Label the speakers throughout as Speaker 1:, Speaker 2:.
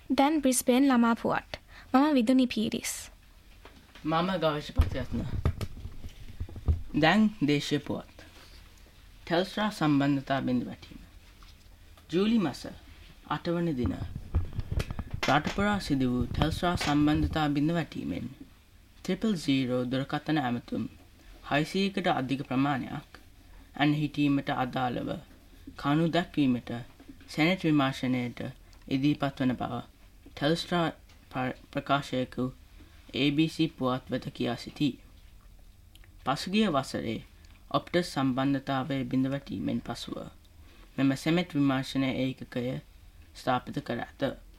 Speaker 1: දැන් බ්‍රිස්බේන් ළමා පුවත්. මම විදුනි පීරිස්.
Speaker 2: මම ගවේෂකපතිරත්න. දැන් දේශීය පුවත්. ටෙල්ස්ට්‍රා සම්බන්ධතා බිඳවැටීම. ජූලි මාස 8 වන දින රට පුරා සිදු වූ ටෙල්ස්ට්‍රා සම්බන්ධතා බිඳවැටීමෙන් 000 දුරකථන ඇමතුම් 600කට අධික ප්‍රමාණයක් ඇන හිටීමට අදාළව කණු දැක්වීමට සෙනෙට් විමර්ශනයට ඉදිරිපත් වන බව ටෙල්ස්ට්‍රා ප්‍රකාශකයකු ABC පුවත් වෙත කියා සිටී. පසුගිය වසරේ ඔප්ටස් සම්බන්ධතාවය බිඳවැටීමෙන් පසුව මෙම සෙනෙට් විමර්ශන ඒකකය ස්ථාපිත කර ඇත.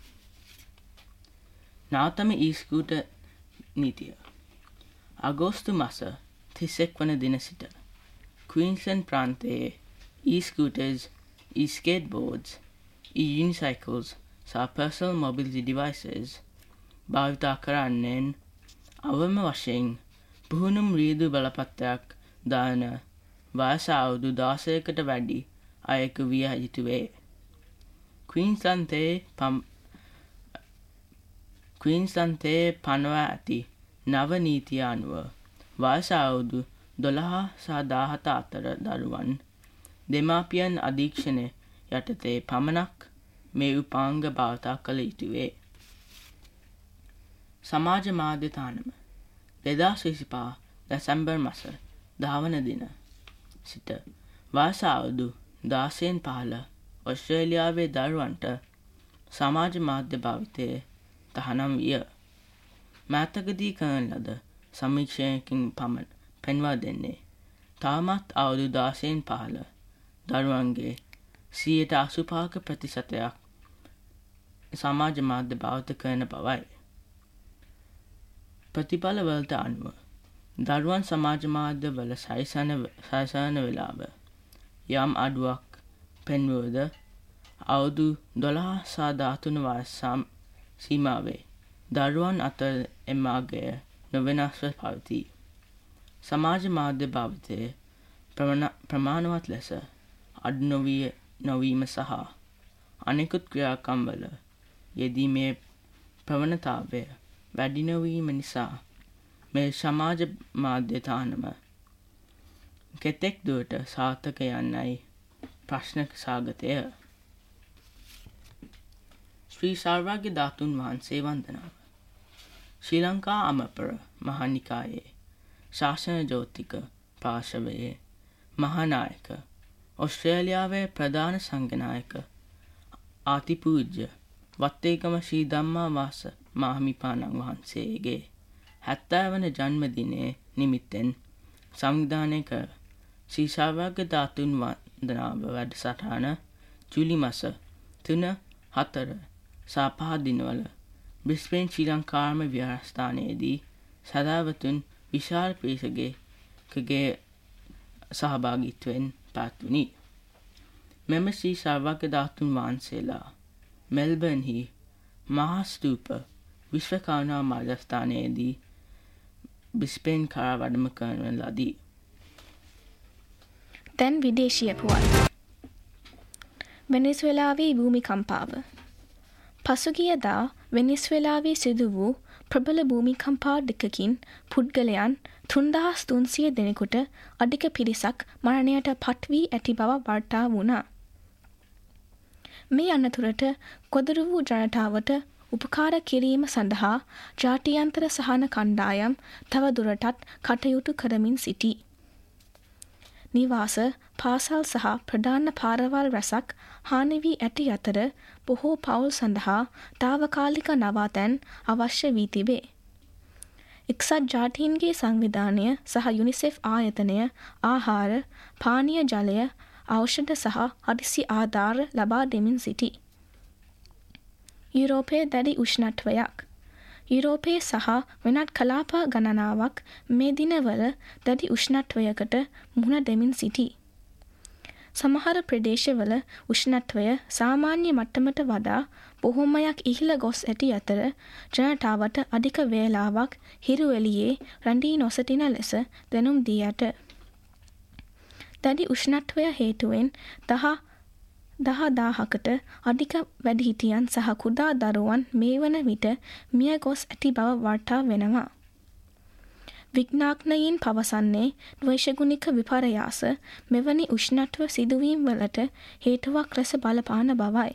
Speaker 2: නවතම ඊස්කූටර් නීතිය අගෝස්තු මාස 31 වන දින සිට ක්වීන්ස්ලන්ඩ් ප්‍රාන්තයේ e-scooters, e-skateboards, e-unicycles සහ personal mobility devices භාවිතා කරන්නේන් අවම වශයෙන් පුහුණුම් රීදු බලපත්‍රයක් දාන වයස අවුරුදු 16කට වැඩි අයෙකු විය යුතුවේ. ක්වීන්ස්ලන්තයේ පනවා ඇති නව නීතිය අනුව වයස අවුරුදු 12 සහ 17 අතර දරුවන් දෙමාපියන් අධීක්ෂණය යටතේ පමණක් මේ උපාංග භාවිතා කළ යුතුවේ. සමාජ මාධ්‍ය තානම 2025 දෙසැම්බර් මාස 10 වන දින සිට වයස අවුරුදු 16න් පහළ ඔස්ට්‍රේලියාවේ දරුවන්ට සමාජ මාධ්‍ය භාවිතය තහනම් විය. මෑතකදී කරන ලද සමීක්ෂණයකින් පෙන්වා දෙන්නේ තාමත් අවුරුදු 16න් පහළ දරුවන්ගේ 85% ප්‍රතිශතයක් සමාජ මාධ්‍ය භාවිත කරන බවයි. ප්‍රතිඵලවලට අනුව දරුවන් සමාජ මාධ්‍ය වල සැරිසරන වේලාව යම් අඩුවක් පෙන්වුවද අවුරුදු 12 සහ 13 වයස සීමාවේ දරුවන් අතර එම අගය නොවෙනස්ව පවතී. සමාජ මාධ්‍ය භාවිතයේ ප්‍රමාණවත් ලෙස අඩු නොවීම සහ අනෙකුත් ක්‍රියාකම්වල යෙදීමේ ප්‍රවණතාවය වැඩි නොවීම නිසා මේ සමාජ මාධ්‍ය තානම කෙතෙක් දුරට සාර්ථක යන්නයි ප්‍රශ්න සාගතය. ශ්‍රී සර්වඥ ධාතුන් වහන්සේ වන්දනාව. ශ්‍රී ලංකා අමපර මහානිකායේ ශාසන ජෝතික පාර්ශවයේ මහානායක ඔස්ට්‍රේලියාවේ ප්‍රධාන සංඝනායක ආතිපූජ්‍ය වත්තේගම ශ්‍රී ධම්මාවාස මාහිමිපාණන් වහන්සේගේ 70 වන ජන්මදිනයේ නිමිත්තෙන් සංවිධානය කර ශ්‍රී සර්වඥ ධාතුන් වන්දනාව වැඩසටහන ජූලි මාස 3, 4 සහ 5 දිනවල බ්‍රිස්බේන් ශ්‍රී ලංකාරාම විහාරස්ථානයේදී සදාවතුන් විශාල පිරිසකගේ සහභාගීත්වයෙන් පැවැත්විණි. මෙම ශ්‍රී සර්වඥ ධාතුන් වහන්සේලා මෙල්බර්න්හි මහා ස්තූප විශ්වකරුණා මධ්‍යස්ථානයේදී බ්‍රිස්බේන් කරා වැඩම කරන ලදී.
Speaker 1: දැන් විදේශීය පුවත්. වෙනෙසුවෙලාවේ භූමිකම්පාව. පසුගියදා වෙනෙසුවෙලාවේ සිදු වූ ප්‍රබල භූමිකම්පා දෙකකින් පුද්ගලයන් 3300 දෙනෙකුට අධික පිරිසක් මරණයට පත් වී ඇති බව වාර්තා වුණා. මේ අනතුරට ගොදුරු වූ ජනතාවට උපකාර කිරීම සඳහා ජාත්‍යන්තර සහන කණ්ඩායම් තව දුරටත් කටයුතු කරමින් සිටී. නිවාස, පාසල් සහ ප්‍රධාන පාරවල් රැසක් හානි වී ඇති අතර බොහෝ පවුල් සඳහා තාවකාලික නවාතැන් අවශ්‍ය වී තිබේ. එක්සත් ජාතීන්ගේ සංවිධානය සහ යුනිසෙෆ් ආයතනය ආහාර, පානීය ජලය, ඖෂධ සහ හදිසි ආධාර ලබා දෙමින් සිටී. යුරෝපයේ දැඩි උෂ්ණත්වයක්. යුරෝපයේ සහ වෙනත් කලාප ගණනාවක් මේ දිනවල දැඩි උෂ්ණත්වයකට මුහුණ දෙමින් සිටී. සමහර ප්‍රදේශවල උෂ්ණත්වය සාමාන්‍ය මට්ටමට වඩා බොහෝමයක් ඉහළ ගොස් ඇති අතර ජනතාවට අධික වේලාවක් හිරු එළියේ රැඳී නොසිටින ලෙස දැනුම් දී ඇත. දැඩි උෂ්ණත්වය හේතුවෙන් 10,000කට අධික වැඩිහිටියන් සහ කුඩා දරුවන් මේ වන විට මිය ගොස් ඇති බව වාර්තා වෙනවා. විඥාඥයින් පවසන්නේ ද්වේෂගුණික විපර්යාස මෙවැනි උෂ්ණත්ව සිදුවීම් වලට හේතුවක් ලෙස බලපාන බවයි.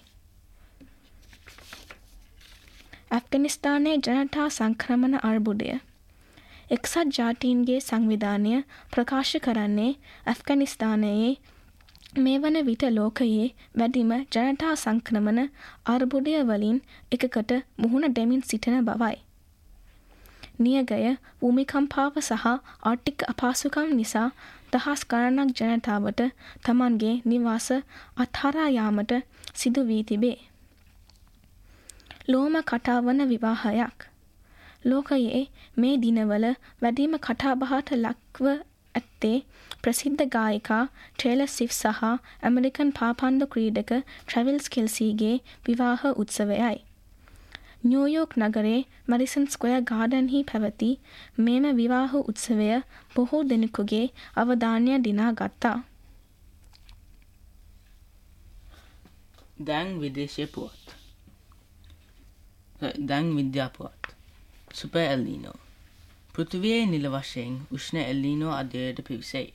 Speaker 1: ඇෆ්ගනිස්තානයේ ජනතා සංක්‍රමණ අර්බුදය. එක්සත් ජාතීන්ගේ සංවිධානය ප්‍රකාශ කරන්නේ ඇෆ්ගනිස්තානයේ මේ වන විට ලෝකයේ වැඩිම ජනතා සංක්‍රමණ අර්බුදය වලින් එකකට මුහුණ දෙමින් සිටින බවයි. නියගය භූමිකම්පාව සහ ආර්ථික අපහසුකම් නිසා දහස් ගණනක් ජනතාවට තමන්ගේ නිවාස අත්හරා යාමට සිදු වී තිබේ. ලෝම කතාවන විවාහයක්. ලෝකයේ මේ දිනවල වැඩිම කතාබහට ලක්ව ඇත්තේ ප්‍රසිද්ධ ගායිකා ටේලර් ස්විෆ්ට් සහ ඇමරිකන් පාපන්දු ක්‍රීඩක ට්‍රැවිල්ස් කෙල්සීගේ විවාහ උත්සවයයි. නිව්යෝක් නගරේ මැඩිසන් ස්ක්වෙයාර් ගාඩන්හි පැවති මෙම විවාහ උත්සවය බොහෝ දෙනෙකුගේ අවධානය දිනා ගත්තා.
Speaker 2: දැන් විදේශීය පුවත්. දැන් විද්‍යා පුවත්. සුපර් එල්නීනෝ. පෘථිවියේ නිල වශයෙන් උෂ්ණ එල්නීනෝ අධ්‍යයනයට පිවිසෙයි.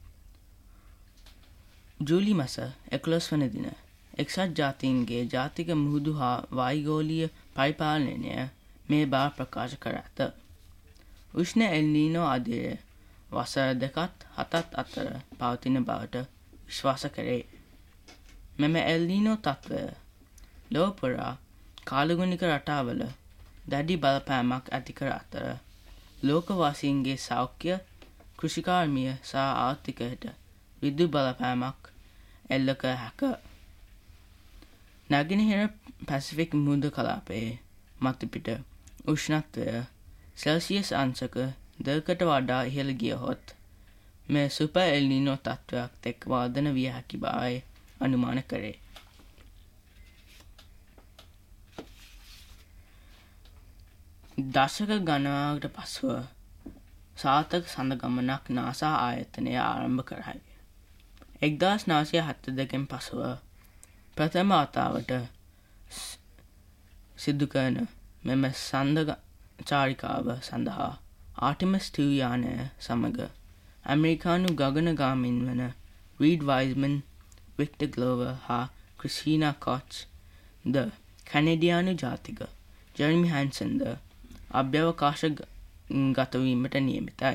Speaker 2: ජූලි මස 11 වන දින එක්සත් ජාතීන්ගේ ජාතික මුහුදු හා වායුගෝලීය පරිපාලනය මේ බව ප්‍රකාශ කර ඇත. උෂ්ණ එල්නීනෝ අධ්‍යයනය වසර 2-7 අතර පවතින බවට විශ්වාස කරේ. මෙම එල්නීනෝ තත්ත්වය ලොව පුරා කාලගුණික රටාවල දැඩි බලපෑමක් ඇති කර අතර ලෝකවාසීන්ගේ සෞඛ්‍ය, කෘෂිකාර්මිය සහ ආර්ථිකයට විදු බලපෑමක් එල්ල කර හැක. නැගෙනහිර පැසිෆික් මුහුද කලාපයේ මතුපිට උෂ්ණත්වය සෙල්සියස් අංශක 2කට වඩා ඉහළ ගියහොත් මේ සුපර් එල්නීනෝ තත්ත්වයක් තෙක් වර්ධන විය හැකි බවයි අනුමාන කරේ. දශක ගණනාවකට පසුව සාර්ථක සඳ ගමනක් නාසා ආයතනය ආරම්භ කරයි. 1972 පසුව ප්‍රථම වතාවට සිදු කරන මෙම සඳ චාරිකාව සඳහා ආර්ටිමස් 2 යානය සමග ඇමරිකානු ගගනගාමීන් වන රීඩ් වයිස්මන්, වික්ටර් ග්ලෝවර් හා ක්‍රිස්ටිනා කොච් ද කැනඩියානු ජාතික ජෙරමි හැන්සන් ද අභ්‍යවකාශ ගතවීමට නියමිතයි.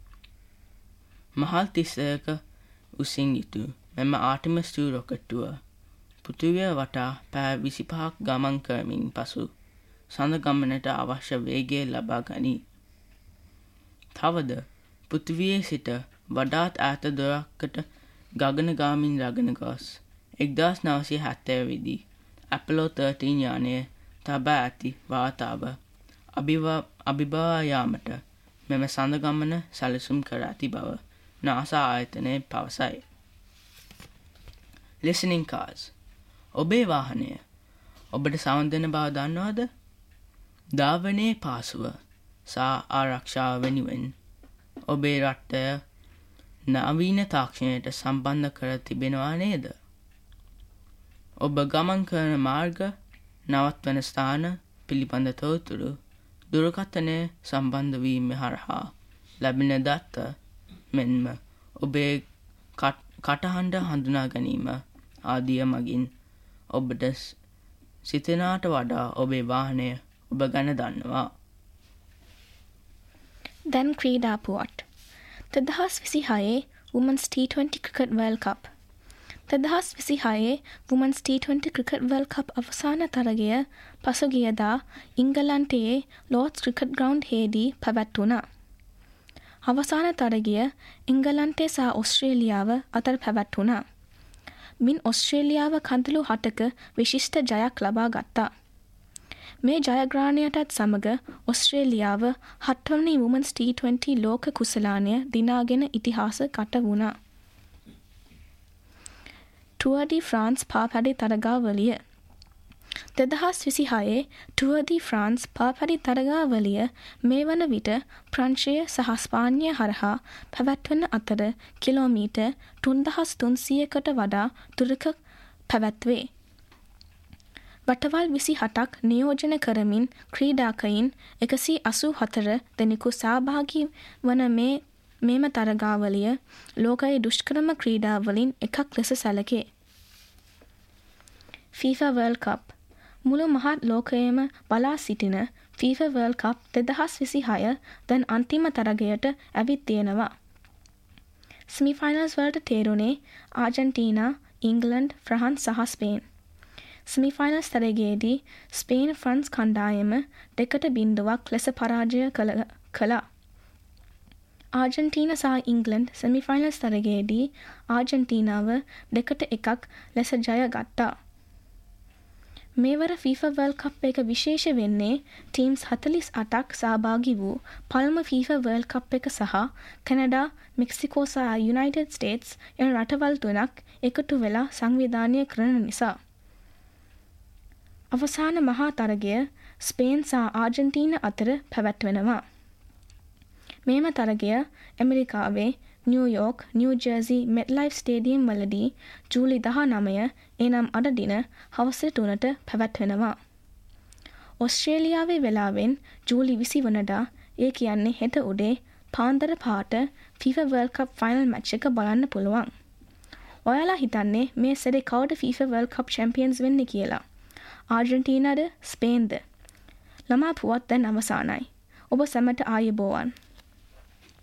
Speaker 2: මහල් 30ක උසින් යුතු මෙම ආර්ටිමස් 2 රොකට්ටුව පෘථිවිය වටා පැය 25ක් ගමන් කරමින් පසු සඳ ගමනට අවශ්‍ය වේගය ලබා ගනී. තවද පෘථිවියේ සිට වඩාත් ඈත දොරකට ගගනගාමීන් රැගෙන ගොස් 1970 දී ඇපොලෝ 13 යානය තබා ඇති වාර්තාව අභිබවා යාමට මෙම සඳ ගමන සැලසුම් කර ඇති බව නාසා ආයතනය පවසයි. listening cars. ඔබේ වාහනය ඔබට සවන් දෙන බව දන්නවද? ධාවනයේ පාසුව සහ ආරක්ෂාව වෙනුවෙන් ඔබේ රටය නවීන තාක්ෂණයට සම්බන්ධ කර තිබෙනවා නේද? ඔබ ගමන් කරන මාර්ග, නවත්වන ස්ථාන පිළිබඳ තොරතුරු දුරකථනය සම්බන්ධ වීම හරහා ලැබෙන දත්ත මෙන්ම ඔබේ කටහඬ හඳුනා ගැනීම ආදිය මගින් ඔබට සිතනාට වඩා ඔබේ වාහනය ඔබ ගැන දන්නවා.
Speaker 1: දැන් ක්‍රීඩා පුවත්. 2026 Women's T20 Cricket World Cup. 2026 Women's T20 Cricket World Cup අවසාන තරගය පසුගියදා ඉංගලන්තයේ ලෝඩ්ස් ක්‍රිකට් ග්‍රවුන්ඩ් හේදී පැවැත්වුණා. අවසාන තරගය එංගලන්තය සහ ඔස්ට්‍රේලියාව අතර පැවැත්වුණා. මින් ඔස්ට්‍රේලියාව කඳුළු 8ක විශිෂ්ට ජයක් ලබා ගත්තා. මේ ජයග්‍රහණයටත් සමග ඔස්ට්‍රේලියාව 7 වනි වුමන්ස් T20 ලෝක කුසලානය දිනාගෙන ඉතිහාස කට වුණා. Tour D France පාපැඩි තරගාවලිය. 2026 tour D France පාපැඩි තරගාවලිය මේ වන විට ප්‍රංශය සහ ස්පාඤ්ඤය හරහා පැවැත්වන අතර කිලෝමීටර් 3300කට වඩා දුරක පැවැත්වේ. වටවල් 28ක් නියෝජන කරමින් ක්‍රීඩාකයින් 184 දෙනෙකු සහභාගී වන මෙම තරගාවලිය ලෝකයේ දුෂ්කරම ක්‍රීඩාවලින් එකක් ලෙස සැලකේ. FIFA World Cup මුළු මහත් ලෝකයේම බලා සිටින FIFA World Cup 2026 දැන් අන්තිම තරගයට ඇවිත් තියෙනවා. සෙමිෆයිනල්ස් වලට තේරුණේ ආජන්ටීනා, ඉංග්ලන්ඩ්, ෆ්‍රාන්ස් සහ ස්පේන්. සෙමිෆයිනල්ස් තරගයේදී ස්පේන් ෆ්‍රාන්ස් කණ්ඩායම 2-0 ලෙස පරාජය කළා. ආජන්ටීනා සහ ඉංග්ලන්ඩ් සෙමිෆයිනල්ස් තරගයේදී ආජන්ටීනාව 2-1 ලෙස ජය ගත්තා. මේවර FIFA World Cup එක විශේෂ වෙන්නේ ටීම්ස් 48ක් සහභාගී වූ පළමු FIFA World Cup එක සහ කැනඩා, මෙක්සිකෝ සහ යුනයිටඩ් ස්ටේට්ස් යන රටවල් තුනක් එකතු වෙලා සංවිධානය කරන නිසා. අවසාන මහා තරගය ස්පේන් සහ ආජන්ටීන අතර පැවැත්වෙනවා. මේම තරගය ඇමරිකාවේ නිව්යෝක්, නිව් ජර්සි මෙට්ලයිෆ් ස්ටේඩියම් වලදී ජූලි 19 එනම් අද දින හවස 3ට පැවැත්වෙනවා. ඔස්ට්‍රේලියාවේ වෙලාවෙන් ජූලි 20 වනදා ඒ කියන්නේ හෙට උදේ පාන්දර 5ට FIFA World Cup final match එක බලන්න පුළුවන්. ඔයාලා හිතන්නේ මේ සැරේ කවුද FIFA World Cup චැම්පියන්ස් වෙන්නේ කියලා? ආජන්ටීනාද, ස්පේන්ද? ළමා පුවත් දැන් අවසానයි. ඔබ සැමට ආයුබෝවන්.